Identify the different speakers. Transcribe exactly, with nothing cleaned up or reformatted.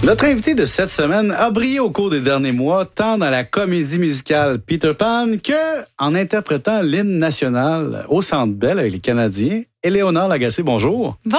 Speaker 1: Notre invité de cette semaine a brillé au cours des derniers mois, tant dans la comédie musicale Peter Pan que en interprétant l'hymne national au Centre Bell avec les Canadiens. Éléonore Lagacé, bonjour.
Speaker 2: Bon